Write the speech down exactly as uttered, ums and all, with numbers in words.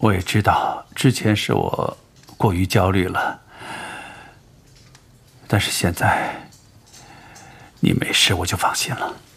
我也知道之前是我过于焦虑了，但是现在你没事，我就放心了。